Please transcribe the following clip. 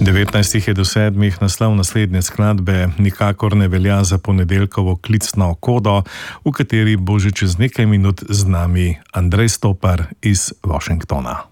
19 je do 7, naslov naslednje skladbe nikakor ne velja za ponedeljkovo klicno kodo, v kateri bo že čez nekaj minut z nami Andrej Stopar iz Washingtona.